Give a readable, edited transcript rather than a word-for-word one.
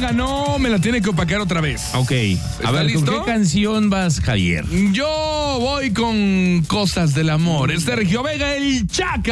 ganó, me la tiene que opacar otra vez. Ok. A ver, listo? ¿con qué canción vas, Javier? Yo voy con Cosas del Amor. Es Sergio Vega, el Chaca.